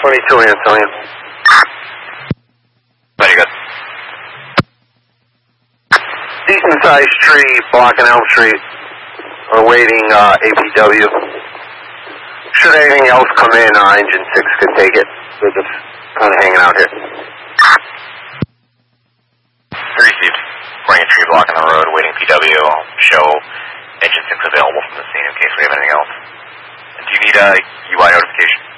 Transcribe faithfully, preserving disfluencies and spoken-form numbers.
twenty-two, Antonio. Very good. Decent sized tree blocking Elm Street. Awaiting uh, A P W. Should anything else come in, uh, engine six could take it. They're just kind of hanging out here. Received. Running a tree block on the road, waiting P W. I'll show engine six available from the scene in case we have anything else. And do you need a U I notification?